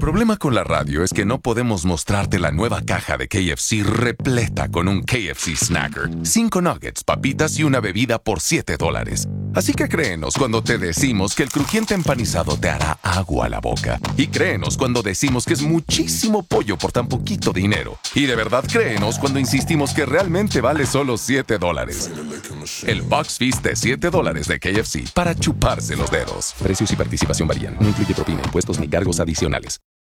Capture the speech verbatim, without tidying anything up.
problema con la radio es que no podemos mostrarte la nueva caja de K F C repleta con un K F C Snacker, cinco nuggets, papitas y una bebida por siete dólares. Así que créenos cuando te decimos que el crujiente empanizado te hará agua a la boca. Y créenos cuando decimos que es muchísimo pollo por tan poquito dinero. Y de verdad créenos cuando insistimos que realmente vale solo siete dólares. El Box Feast de siete dólares de K F C para chuparse los dedos. Precios y participación varían. No incluye propina, impuestos ni cargos adicionales.